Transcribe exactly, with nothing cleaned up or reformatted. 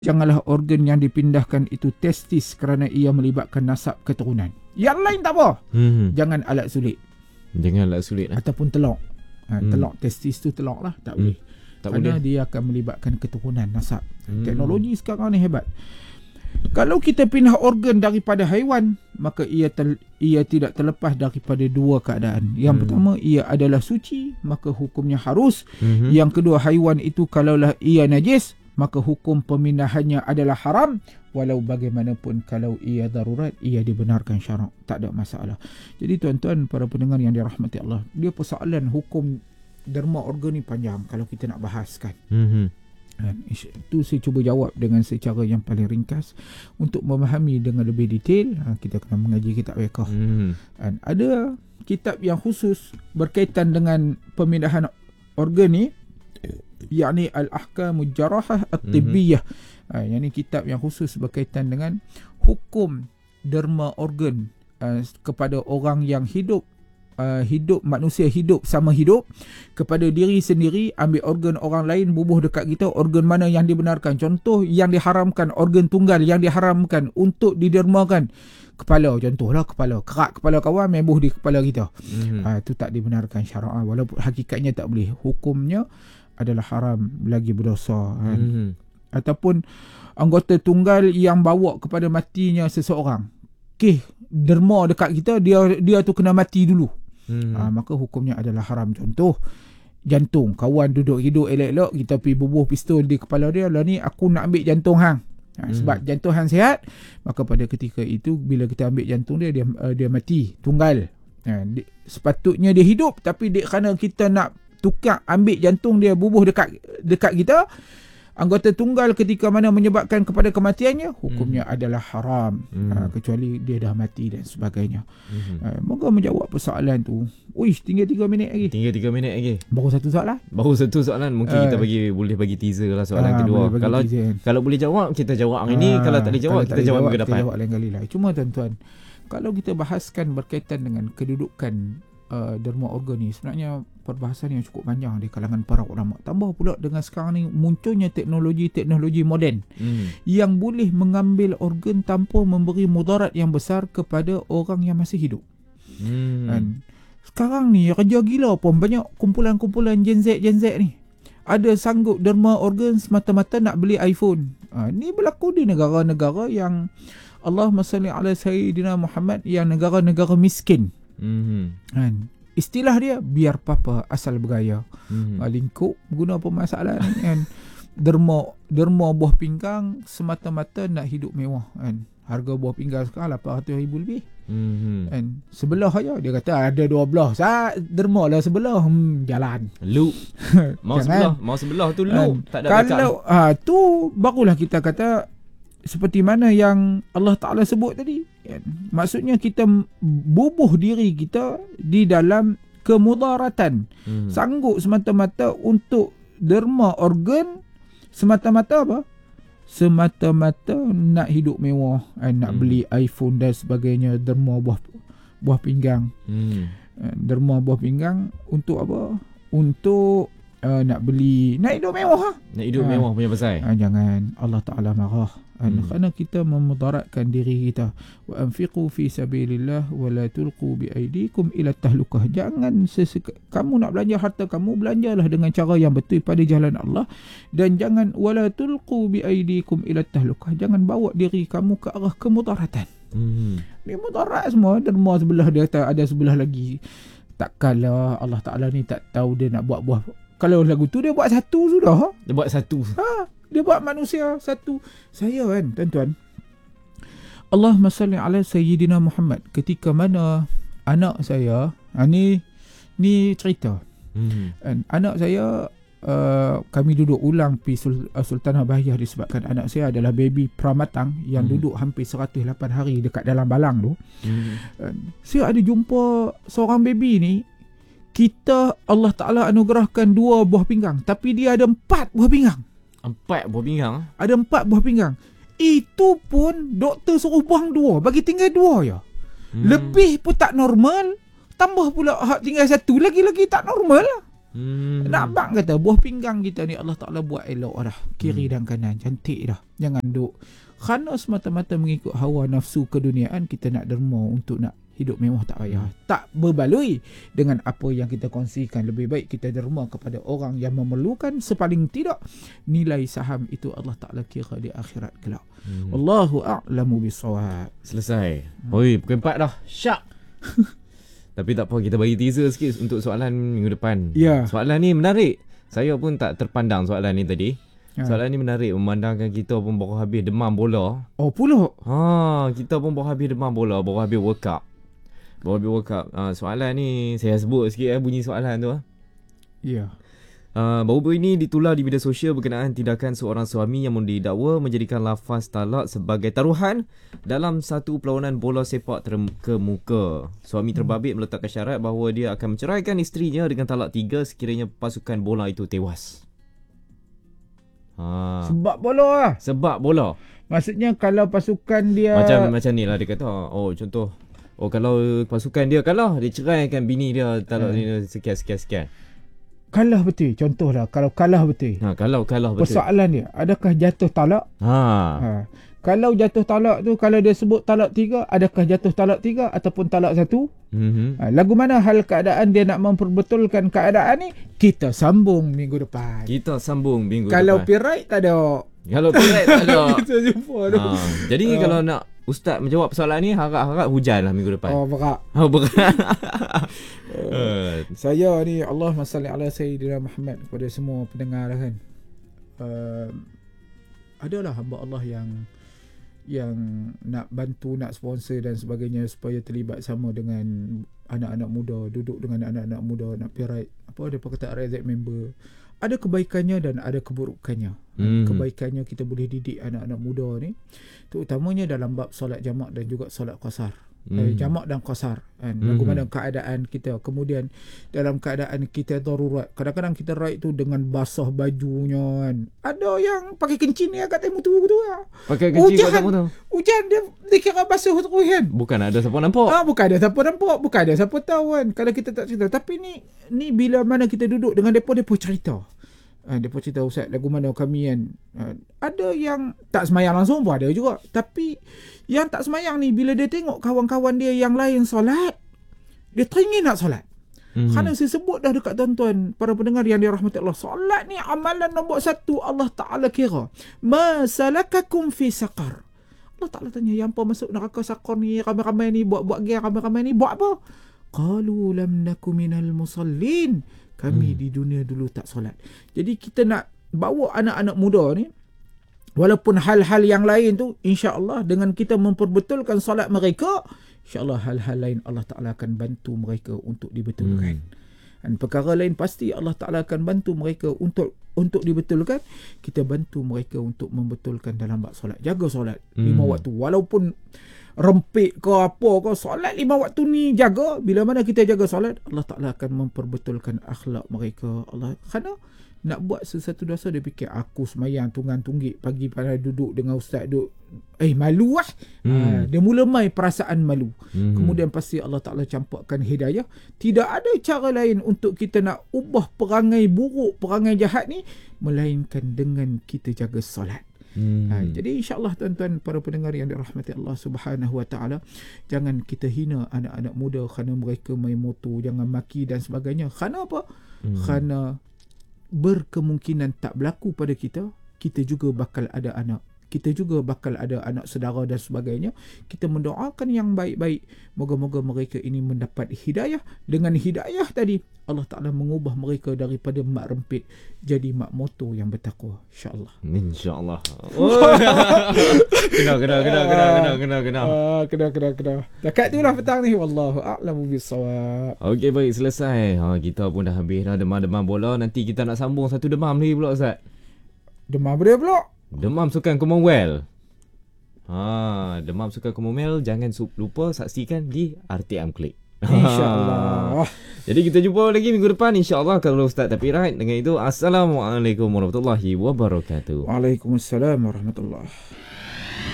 janganlah organ yang dipindahkan itu testis kerana ia melibatkan nasab keturunan. Yang lain tak apa. Hmm. Jangan alat sulit. Jangan alat sulit lah. Ataupun telok. Ha, hmm. Telok testis tu telok lah. Tak hmm. boleh. Tak kerana boleh. Dia akan melibatkan keturunan nasab. Hmm. Teknologi sekarang ni hebat. Kalau kita pindah organ daripada haiwan, maka ia tel, ia tidak terlepas daripada dua keadaan. Yang hmm. pertama, ia adalah suci, maka hukumnya harus. Hmm. Yang kedua, haiwan itu kalaulah ia najis, maka hukum pemindahannya adalah haram. Walau bagaimanapun kalau ia darurat, ia dibenarkan syarak. Tak ada masalah. Jadi tuan-tuan, para pendengar yang dirahmati Allah, dia persoalan hukum derma organ ni panjang kalau kita nak bahaskan. Hmm. Itu saya cuba jawab dengan secara yang paling ringkas. Untuk memahami dengan lebih detail, kita kena mengaji kitab fiqh. Hmm. Ada kitab yang khusus berkaitan dengan pemindahan organ ni, yakni Al-Ahkamul Jarahah At-Tibbiyah. Hmm. Yang ni kitab yang khusus berkaitan dengan hukum derma organ uh, kepada orang yang hidup Uh, hidup manusia hidup sama hidup kepada diri sendiri, ambil organ orang lain bubuh dekat kita. Organ mana yang dibenarkan? Contoh yang diharamkan, organ tunggal yang diharamkan untuk didermakan, kepala, contohlah kepala, kerak kepala kawan mebuh di kepala kita. Mm-hmm. uh, itu tak dibenarkan syara'ah, walaupun hakikatnya tak boleh, hukumnya adalah haram lagi berdosa. Kan? Mm-hmm. Ataupun anggota tunggal yang bawa kepada matinya seseorang, okey, derma dekat kita, dia dia tu kena mati dulu. Hmm. Ha, maka hukumnya adalah haram. Contoh jantung, kawan duduk hidup elok-elok, kita pergi bubuh pistol di kepala dia, lah ni aku nak ambil jantung hang. Ha, hmm. Sebab jantung hang sihat, maka pada ketika itu bila kita ambil jantung dia, dia uh, dia mati tunggal. Ha, di, sepatutnya dia hidup, tapi dia, kerana kita nak tukar ambil jantung dia bubuh dekat dekat kita, anggota tunggal ketika mana menyebabkan kepada kematiannya, hukumnya hmm. adalah haram. Hmm. Ha, kecuali dia dah mati dan sebagainya. Hmm. Ha, moga menjawab persoalan tu. Uish, tinggal tiga minit lagi. Tinggal tiga minit lagi. Baru satu soalan? Baru satu soalan. Mungkin uh, kita bagi boleh bagi teaser lah soalan uh, kedua. Kalau teaser. Kalau boleh jawab, kita jawab hari uh, ni. Kalau tak boleh jawab, kita jawab minggu depan. Kita jawab lain kali lah. Cuma tuan-tuan, kalau kita bahaskan berkaitan dengan kedudukan uh, derma organ ni, sebenarnya perbahasan yang cukup panjang di kalangan para ulama. Tambah pula dengan sekarang ni munculnya teknologi-teknologi moden hmm. yang boleh mengambil organ tanpa memberi mudarat yang besar kepada orang yang masih hidup. Hmm. Dan sekarang ni kerja gila pun banyak kumpulan-kumpulan Gen Z Gen Z ni. Ada sanggup derma organ semata-mata nak beli iPhone. Ha, ni berlaku di negara-negara yang Allahumma salli ala Sayyidina Muhammad, yang negara-negara miskin. Hmm. Kan? Istilah dia biar papa asal bergaya. Hmm. Lingkup guna permasalahan kan. Derma derma buah pinggang semata-mata nak hidup mewah kan. Harga buah pinggang sekarang lapan ratus ribu lebih. Hmm. Kan. Sebelah aja dia kata ada dua belah. Sa derma lah sebelah. Hmm, jalan. Lu. Mau sebelah, mau sebelah tu lu. Kan. Tak ada kalau ah ha, tu barulah kita kata seperti mana yang Allah Ta'ala sebut tadi. Maksudnya kita bubuh diri kita di dalam kemudaratan. Hmm. Sanggup semata-mata untuk derma organ, semata-mata apa? Semata-mata nak hidup mewah, nak hmm. beli iPhone dan sebagainya, derma buah buah pinggang. Hmm. Derma buah pinggang untuk apa? Untuk uh, nak beli, nak hidup mewah. Nak hidup ha. mewah punya pasal. Ha, jangan, Allah Ta'ala marah. Hmm. Kerana kita memudaratkan diri kita. Wa anfiqu fi sabilillah wa la tulqu bi aydikum ila tahlukah. Jangan seseka, kamu nak belanja harta kamu, belanjalah dengan cara yang betul pada jalan Allah, dan jangan wala tulqu bi aydikum ila tahlukah. Jangan bawa diri kamu ke arah kemudaratan. Hmm. Ni mudarat semua, derma sebelah dia ada sebelah lagi. Takkanlah Allah Ta'ala ni tak tahu dia nak buat buah. Kalau lagu tu dia buat satu sudah. Dia buat satu. Ha, dia buat manusia satu. Saya kan, tuan-tuan, Allahumma salli ala Sayyidina Muhammad. Ketika mana anak saya, ha, ni ni cerita. Hmm. And anak saya, uh, kami duduk ulang pi Sul, uh, Sultanah Bahiyah disebabkan anak saya adalah baby pramatang yang hmm. duduk hampir seratus lapan hari dekat dalam balang tu. Hmm. And saya ada jumpa seorang baby ni. Kita Allah Ta'ala anugerahkan dua buah pinggang, tapi dia ada empat buah pinggang. Empat buah pinggang? Ada empat buah pinggang. Itu pun doktor suruh buang dua, bagi tinggal dua je. Hmm. Lebih pun tak normal, tambah pula tinggal satu, lagi-lagi tak normal. Hmm. Nak bang kata buah pinggang kita ni Allah Ta'ala buat elok dah, kiri hmm. dan kanan, cantik dah. Jangan duk kerana semata-mata mengikut hawa nafsu keduniaan kita nak derma untuk nak hidup mewah, tak payah. Hmm. Tak berbaloi dengan apa yang kita kongsikan. Lebih baik kita derma kepada orang yang memerlukan, sepaling tidak nilai saham itu Allah Ta'ala kira di akhirat kelak. Hmm. Wallahu a'lamu bisawab. Selesai. Hmm. Oi, pukul empat dah. Syak. Tapi tak apa, kita bagi teaser sikit untuk soalan minggu depan. Ya. Soalan ni menarik. Saya pun tak terpandang soalan ni tadi. Ha. Soalan ni menarik, memandangkan kita pun baru habis demam bola. Oh pula. Ha, kita pun baru habis demam bola, baru habis World Cup. Baru habis World Cup. Ha, soalan ni saya sebut sikit eh, bunyi soalan tu. Ya. Uh, baru-baru ini ditular di media sosial berkenaan tindakan seorang suami yang didakwa menjadikan lafaz talak sebagai taruhan dalam satu perlawanan bola sepak terkemuka. Suami terbabit meletakkan syarat bahawa dia akan menceraikan isterinya dengan talak tiga sekiranya pasukan bola itu tewas. Ha. Sebab bola lah. Sebab bola. Maksudnya kalau pasukan dia Macam macam ni lah dia kata. Oh contoh, oh kalau pasukan dia kalah, dia ceraikan bini dia talak dia sekian-sekian-sekian. Kalah betul. Contohlah kalau kalah betul. Ha, kalau kalah betul. Persoalan dia, adakah jatuh talak? Ha. ha. Kalau jatuh talak tu, kalau dia sebut talak tiga, adakah jatuh talak tiga ataupun talak satu? Mm-hmm. Ha, lagu mana hal keadaan dia nak memperbetulkan keadaan ni? Kita sambung minggu depan. Kita sambung minggu kalau depan. Kalau pirai tak ada. Kalau pirai tak ada. Kita jumpa tu. Ha. Jadi ha. kalau nak Ustaz menjawab soalan ni, harap-harap hujan lah minggu depan. Oh berat. Oh berat. uh, saya ni Allahumma salli ala Sayyidina Muhammad kepada semua pendengar kan. Uh, adalah hamba Allah yang yang nak bantu, nak sponsor dan sebagainya supaya terlibat sama dengan anak-anak muda, duduk dengan anak-anak muda, nak pirai apa dia kata R Z member. Ada kebaikannya dan ada keburukannya. Hmm. Kebaikannya kita boleh didik anak-anak muda ni, terutamanya dalam bab solat jamak dan juga solat qasar. Hmm. Eh, jamak dan qasar kan. Hmm. Bagaimana keadaan kita. Kemudian dalam keadaan kita darurat, kadang-kadang kita raid tu dengan basah bajunya kan. Ada yang pakai kencing ni kat temu tu tu lah. Pakai kencing kat temu tu. Hujan dia dikira basuh terus kan. Bukan ada siapa nampak. Ah, bukan ada siapa nampak, bukan ada siapa tahu kan. Kalau kita tak cerita, tapi ni ni bila mana kita duduk dengan depa, depa cerita. Ha, dia pun cerita, Ustaz, lagu mana kami kan. Ha, ada yang tak semayang langsung pun ada juga. Tapi yang tak semayang ni, bila dia tengok kawan-kawan dia yang lain solat, dia teringin nak solat. Mm-hmm. Kerana saya sebut dah dekat tuan-tuan, para pendengar yang dirahmati Allah, solat ni amalan nombor satu Allah Ta'ala kira. Ma salakakum fi saqar. Allah Ta'ala tanya, yang apa masuk neraka saqar ni, ramai-ramai ni, buat-buat gear, ramai-ramai ni, buat apa? Qalu lam naku minal musallin. Kami hmm. di dunia dulu tak solat. Jadi kita nak bawa anak-anak muda ni, walaupun hal-hal yang lain tu, insya-Allah dengan kita memperbetulkan solat mereka, insya-Allah hal-hal lain Allah Ta'ala akan bantu mereka untuk dibetulkan. Hmm. Dan perkara lain pasti Allah Ta'ala akan bantu mereka untuk untuk dibetulkan. Kita bantu mereka untuk membetulkan dalam bab solat. Jaga solat hmm. lima waktu. Walaupun rempik ke apa ke, solat lima waktu ni jaga. Bila mana kita jaga solat, Allah Ta'ala akan memperbetulkan akhlak mereka. Allah, kerana nak buat sesuatu dosa, dia fikir aku semayang tunggang tunggik pagi pada duduk dengan ustaz duduk, eh malu lah. hmm. ha, dia mula mai perasaan malu. hmm. Kemudian pasti Allah Ta'ala campurkan hidayah. Tidak ada cara lain untuk kita nak ubah perangai buruk, perangai jahat ni, melainkan dengan kita jaga solat. Hmm. Ha, jadi insya-Allah tuan-tuan para pendengar yang dirahmati Allah Subhanahu Wa Taala, jangan kita hina anak-anak muda kerana mereka main motor, jangan maki dan sebagainya. Kerana apa? Hmm. Kerana berkemungkinan tak berlaku pada kita, kita juga bakal ada anak. Kita juga bakal ada anak saudara dan sebagainya. Kita mendoakan yang baik-baik. Moga-moga mereka ini mendapat hidayah. Dengan hidayah tadi, Allah Ta'ala mengubah mereka daripada mak rempit jadi mak motor yang bertakwa. InsyaAllah. InsyaAllah. Oh. Kena, kena, kena, kena, kena, kena, kena. Uh, kena, kena, kena. Dekat tu lah petang ni. Wallahu a'lamu bissawab. Okey, baik. Selesai. Ha, kita pun dah habis dah demam-demam bola. Nanti kita nak sambung satu demam ni pula, Ustaz. Demam dia pula? Demam Sukan Commonwealth. Ha, demam Sukan Commonwealth, jangan lupa saksikan di R T M Click. InsyaAllah. Jadi kita jumpa lagi minggu depan insya-Allah kalau Ustaz tapi right. Dengan itu, Assalamualaikum warahmatullahi wabarakatuh. Waalaikumsalam warahmatullahi.